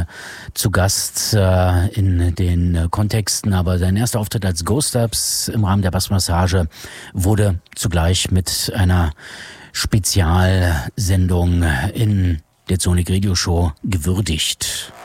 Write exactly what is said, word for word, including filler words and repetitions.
gerne zu Gast äh, in den äh, Kontexten, aber sein erster Auftritt als Ghost Dubs im Rahmen der Bassmassage wurde zugleich mit einer Spezialsendung in der Sonic Radio Show gewürdigt.